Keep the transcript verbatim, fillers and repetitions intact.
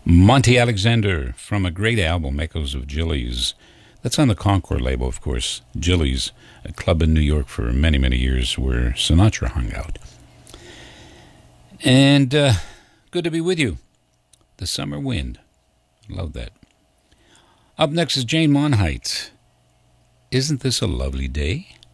Monty Alexander from a great album, Echoes of Jilly's. That's on the Concord label, of course. Jilly's, a club in New York for many, many years where Sinatra hung out. And uh, good to be with you. The Summer Wind. Love that. Up next is Jane Monheit. Isn't this a lovely day?